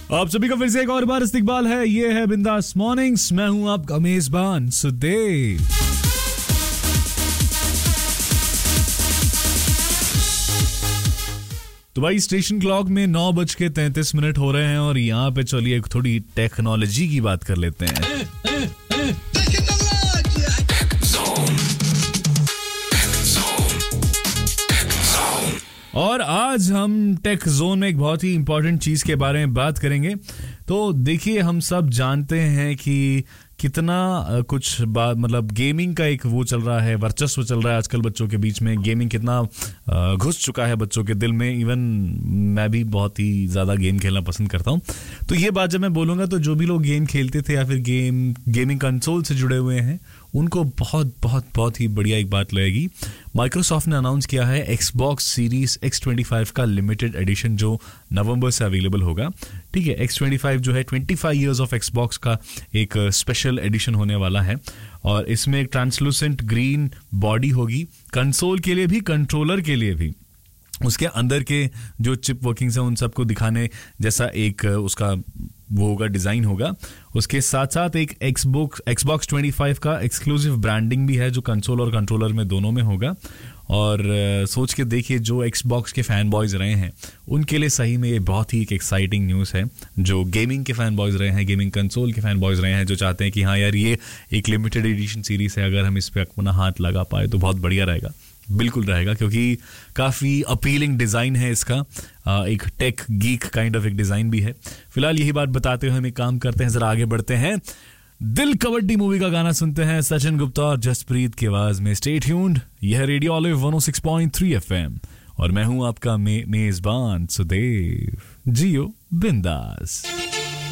आप सभी का फिर से एक और बार इस्तकबाल है। ये है बिंदास मॉर्निंग्स। मैं हूं आपका मेजबान सुदेव। तो भाई स्टेशन क्लॉक में 9:33 हो रहे हैं और यहाँ पे चलिए थोड़ी टेक्नोलॉजी की बात कर लेते हैं। और आज हम टेक जोन में एक बहुत ही इंपॉर्टेंट चीज के बारे में बात करेंगे। तो देखिए, हम सब जानते हैं कि कितना कुछ बात मतलब गेमिंग का एक वो चल रहा है, वर्चस्व चल रहा है आजकल बच्चों के बीच में। गेमिंग कितना घुस चुका है बच्चों के दिल में। इवन मैं भी बहुत ही ज़्यादा गेम खेलना पसंद करता हूँ। तो ये बात जब मैं बोलूँगा तो जो भी लोग गेम खेलते थे या फिर गेमिंग कंसोल से जुड़े हुए हैं उनको बहुत बहुत बहुत ही बढ़िया एक बात लगेगी। माइक्रोसॉफ्ट ने अनाउंस किया है एक्सबॉक्स सीरीज X25 का लिमिटेड एडिशन जो नवंबर से अवेलेबल होगा। ठीक है, X25 जो है 25 ईयर्स ऑफ एक्सबॉक्स का एक स्पेशल एडिशन होने वाला है और इसमें एक ट्रांसलूसेंट ग्रीन बॉडी होगी कंसोल के लिए भी, कंट्रोलर के लिए भी। उसके अंदर के जो चिप वर्किंग्स हैं उन सबको दिखाने जैसा एक उसका वो होगा, डिज़ाइन होगा। उसके साथ साथ एक Xbox 25 का एक्सक्लूसिव ब्रांडिंग भी है जो कंसोल और कंट्रोलर में दोनों में होगा। और सोच के देखिए, जो Xbox के फैन बॉयज़ रहे हैं उनके लिए सही में ये बहुत ही एक एक्साइटिंग न्यूज़ है। जो गेमिंग के फैन बॉयज़ रहे हैं, गेमिंग कंसोल के फैन बॉयज़ रहे हैं, जो चाहते हैं कि हाँ यार ये एक लिमिटेड एडिशन सीरीज़ है, अगर हम इस पर अपना हाथ लगा पाए तो बहुत बढ़िया रहेगा। बिल्कुल रहेगा, क्योंकि काफ़ी अपीलिंग डिज़ाइन है इसका। एक टेक गीक काइंड ऑफ एक डिज़ाइन भी है। फिलहाल यही बात बताते हुए हम एक काम करते हैं, ज़रा आगे बढ़ते हैं। दिल कबड्डी मूवी का गाना सुनते हैं सचिन गुप्ता और जसप्रीत की आवाज़ में। Stay tuned. यह रेडियो ऑलिव 106.3 FM और मैं हूं आपका मेजबान सुदेव। जियो बिंदास।